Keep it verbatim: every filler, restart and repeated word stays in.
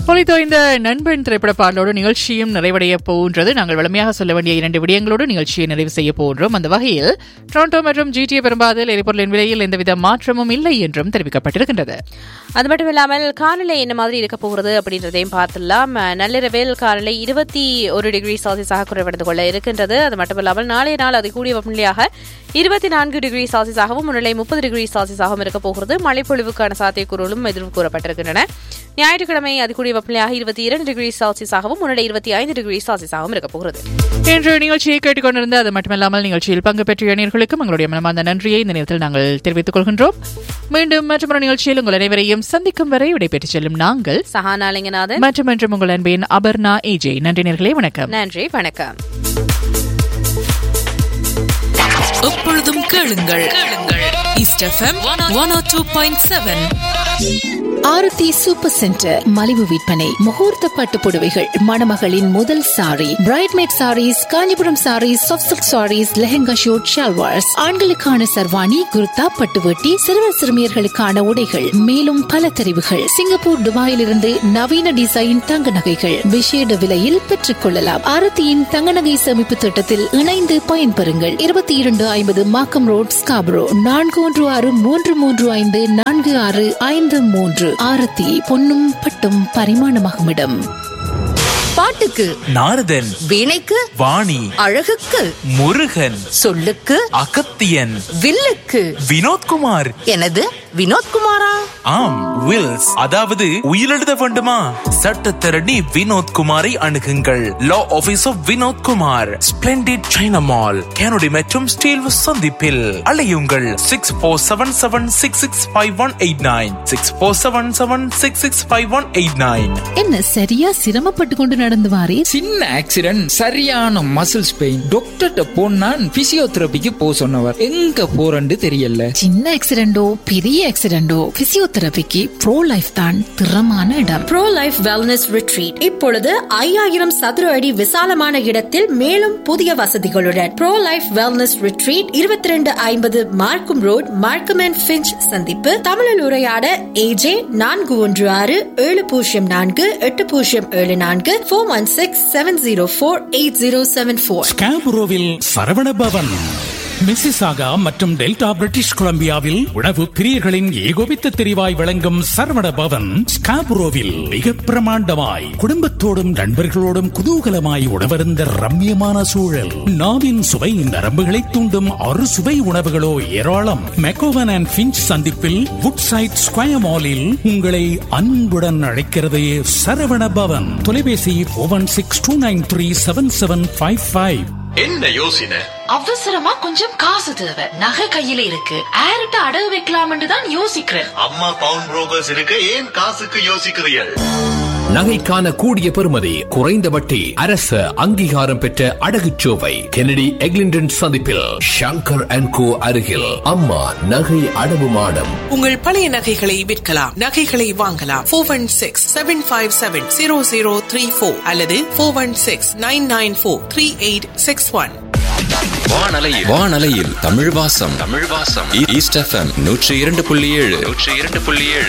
பொலித்தோ இந்த நண்பன் திரைப்பட பாடலோடு நிகழ்ச்சியும் நிறைவடைய போகின்றது. நாங்கள் வலிமையாக சொல்ல வேண்டிய இரண்டு விடயங்களோடு நிகழ்ச்சியை நிறைவு செய்ய போகின்றோம். அந்த வகையில் டொரண்டோ மற்றும் ஜிடிஏ பெரும்பாதில் எரிபொருளின் விலையில் எந்தவித மாற்றமும் இல்லை என்றும் தெரிவிக்கப்பட்டிருக்கின்றது. அது மட்டும் இல்லாமல் காலநிலை என்ன மாதிரி இருக்க போகிறது அப்படின்றதையும் பார்த்துலாம். நள்ளிரவில் காலநிலை இருபத்தி ஒரு டிகிரி செல்சியஸாக குறைவடைந்து கொள்ள இருக்கின்றது. அது மட்டும் இல்லாமல் நாளைய நாள் அது கூடிய வெப்பநிலையாக இருபத்தி நான்கு டிகிரி செல்சியஸாகவும் முன்னிலை முப்பது டிகிரி செல்சியஸாகவும் இருக்க போகிறது. மழைப்பொழிவுக்கான சாத்தியக்கூறுகளும் எதிர்வு கூறப்பட்டிருக்கின்றன. ஞாயிற்றுக்கிழமை அதிகூடிய வெப்பநிலையாக இருபத்தி இரண்டு டிகிரி செல்சியஸாகவும் முன்னிலை இருபத்தி ஐந்து டிகிரி செல்சியஸாகவும் இருக்க போகிறது. இன்று நிகழ்ச்சியை கேட்டுக்கொண்டிருந்த அது மட்டுமல்லாமல் நிகழ்ச்சியில் பங்கு பெற்ற இளைஞர்களுக்கும் எங்களுடைய மனமார்ந்த நன்றியை இந்த நேரத்தில் நாங்கள் தெரிவித்துக் கொள்கின்றோம். மீண்டும் மற்றொரு நிகழ்ச்சியில் உங்கள் அனைவரையும் சந்திக்கும் வரை விடைபெற்றுச் செல்லும் நாங்கள் சஹானா லிங்கநாதன் மற்றும் மற்றும் உங்கள் அன்பின் அபர்ணா ஏஜே. நன்றி நேயர்களே, வணக்கம். நன்றி, வணக்கம். எப்பொழுதும் கேளுங்கள் ஈஸ்ட் எஃப்எம் ஒன் ஓ டூ பாயிண்ட் செவன். ஆரத்தி சூப்பர் சென்டர் மலிவு விற்பனை, முகூர்த்த பட்டு புடவைகள், மணமகளின் முதல் sorry, பிரைட்மேட் saris, Kanchipuram saris, soft silk saris, lehenga shoot, shalwars, ஆண்களுக்கான சர்வாணி, குர்தா, பட்டுவட்டி, சிறுவர் சிறுமியர்களுக்கான உடைகள், மேலும் பல தெரிவுகள். சிங்கப்பூர், துபாயிலிருந்து நவீன டிசைன் தங்க நகைகள் விசேட விலையில் பெற்றுக் கொள்ளலாம். ஆரத்தியின் தங்க நகை சேமிப்பு திட்டத்தில் இணைந்து பயன்பெறுங்கள். இருபத்தி இரண்டு ஐம்பது மாக்கம் ரோட், ஸ்காப்ரோ. நான்கு ஒன்று ஆறு மூன்று மூன்று ஐந்து நான்கு ஆறு ஐந்து மூன்று. ஆரத்தி பொன்னும் பட்டும் பரிமாணமாகும் இடம். பாட்டுக்கு நாரதன், வீணைக்கு வாணி, அழகுக்கு முருகன், சொல்லுக்கு அகத்தியன், வில்லுக்கு வினோத்குமார். எனது வினோத்குமாரா? ஆம், வில்ஸ், அதாவது உயிரெழுத வேண்டுமா? சட்டத்தரணி வினோத்குமாரை அணுகுங்கள். லா office of Vinodkumar, splendid China mall, கேனடி மற்றும் ஸ்டீல் சந்திப்பில். அலையுங்கள் சிக்ஸ் போர் seven seven six six five one eight nine six போர் seven seven six six five one eight nine. என்ன சரியா சிரமப்பட்டு கொண்டு நடந்து வாரே? சின்ன ஆக்சிடென்ட், சரியான மசில்ஸ் பெயின். டாக்டர்கிட்ட போனா பிசியோதெரபிக்கு போ சொன்னவர். எங்க போறன்னு தெரியல. சின்ன ஆக்சிடென்டோ பெரிய ஆக்சிடென்டோ, பிசியோதெரபிக்கு ப்ரோ லைஃப் தான் திறமான இடம். ப்ரோ லைஃப் வெல்னஸ் ரிட்ரீட் இப்பொழுது ஐயாயிரம் சதுர அடி விசாலமான இடத்தில் மேலும் புதிய வசதிகளுடன். ப்ரோ லைஃப் வெல்னஸ் ரிட்ரீட் இருபத்தி ரெண்டு ஐம்பது மார்க்கம் ரோட், மார்க்கம் அண்ட் ஃபிஞ்ச் சந்திப்பு. தமிழில் உரையாட ஏஜே நான்கு ஒன்று ஆறு ஏழு பூஜ்ஜியம் நான்கு எட்டு பூஜ்ஜியம் ஏழு நான்கு four one six seven zero four eight zero seven four. ஸ்காபுரோவில் Saravana Pawan, Mississauga மற்றும் டெல்டா பிரிட்டிஷ் கொலம்பியாவில் உணவு பிரியர்களின் ஏகோபித்த தெரிவாய் விளங்கும் சரவண பவன் ஸ்காபுரோவில் மிக பிரமாண்டமாய் குடும்பத்தோடும் நண்பர்களோடும் குதூகலமாய் உணவருந்த ரம்மியமான சூழல். நாவின் சுவை நரம்புகளை தூண்டும் அறு சுவை உணவுகளோ ஏராளம். மெக்கோவன் அண்ட் ஃபிஞ்ச் சந்திப்பில் வுட்சைட் ஸ்கொயர் மாலில் உங்களை அன்புடன் அழைக்கிறது சரவண பவன். தொலைபேசி one six two nine three seven seven five five. என்ன யோசனை? அவசரமா கொஞ்சம் காசு தேவை, நகை கையில இருக்கு, ஆர்ட்ட அடகு வைக்கலாம்னு தான் யோசிக்கிறேன். அம்மா பவுன் புரோக்கர்ஸ் இருக்கு, ஏன் காசுக்கு யோசிக்கிறீர்கள்? நகைக்கான கூடிய பெறுமதி, குறைந்த வட்டி, அரசு அங்கீகாரம் பெற்ற அடகுச்சோவை. கெனடி எக்லிண்டன் சந்திப்பில் ஷங்கர் அண்ட் கோ அருகில் அம்மா நகை அடவு மாடம். உங்கள் பழைய நகைகளை விற்கலாம், நகைகளை வாங்கலாம். Four one six seven five seven zero zero three four அல்லது four one six nine nine four three eight six one. வானலையில் வானலையில் தமிழ் வாசம் தமிழ் வாசம் ஈஸ்ட் எஃப்எம் நூற்றி இரண்டு புள்ளி ஏழு நூற்றி இரண்டு புள்ளி ஏழு.